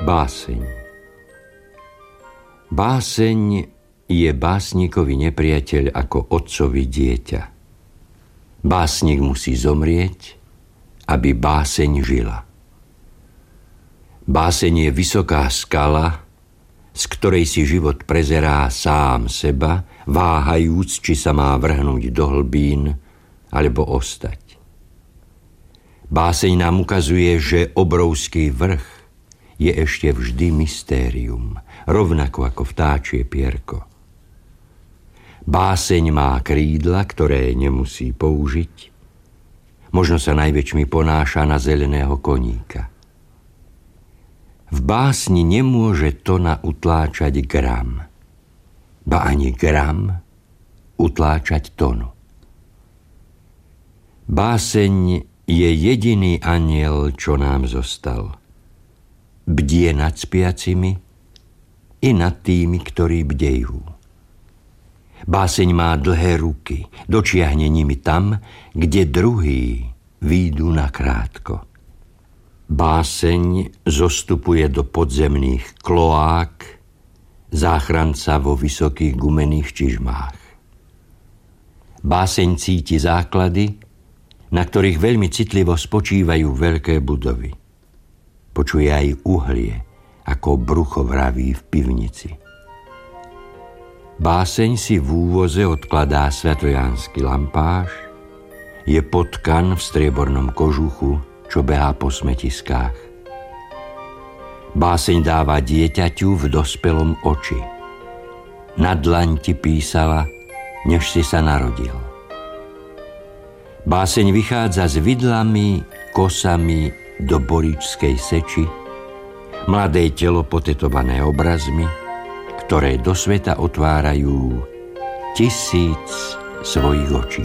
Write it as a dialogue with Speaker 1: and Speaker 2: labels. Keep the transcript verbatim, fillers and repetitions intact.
Speaker 1: Báseň. Báseň je básnikovi nepriateľ ako otcovi dieťa. Básnik musí zomrieť, aby báseň žila. Báseň je vysoká skala, z ktorej si život prezerá sám seba, váhajúc, či sa má vrhnúť do hlbín alebo ostať. Báseň nám ukazuje, že obrovský vrch je ešte vždy mystérium, rovnako ako vtáčie pierko. Báseň má krídla, ktoré nemusí použiť. Možno sa najväčšmi ponáša na zeleného koníka. V básni nemôže tona utláčať gram, ba ani gram utláčať tonu. Báseň je jediný anjel, čo nám zostal. Bdie nad spiacimi i nad tými, ktorí bdejú. Báseň má dlhé ruky, dočiahne nimi tam, kde druhí výjdu nakrátko. Báseň zostupuje do podzemných kloák, záchranca vo vysokých gumených čižmách. Báseň cíti základy, na ktorých veľmi citlivo spočívajú veľké budovy. Počuje aj uhlie, ako brucho vraví v pivnici. Báseň si v úvoze odkladá svatojánsky lampáš, je potkan v striebornom kožuchu, čo behá po smetiskách. Báseň dáva dieťaťu v dospelom oči. Na dlaň ti písala, než si sa narodil. Báseň vychádza s vidlami, kosami do boričskej seči, mladé telo potetované obrazmi, ktoré do sveta otvárajú tisíc svojich očí.